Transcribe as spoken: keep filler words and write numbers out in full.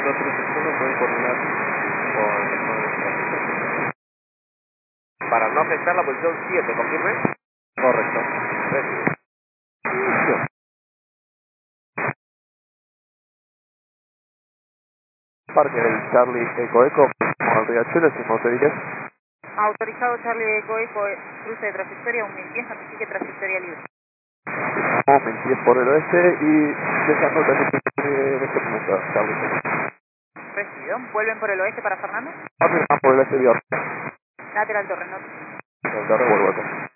tres seis uno pueden coordinar con, con el tráfico. Para no afectar la posición siete, ¿confirme? Correcto. Recibe. Parque del Charlie Eco Eco, con el Riachuelo, sin motoriles. Autorizado Charlie Eco Eco, cruce de trayectoria un mil diez, notifique trayectoria libre. Un mil diez por el oeste y dejando también en este punto, Charlie. Recibido. ¿Vuelven por el oeste para Fernando? Afirma por el oeste de Orca. Lateral torre, no. Del Torre vuelvo acá.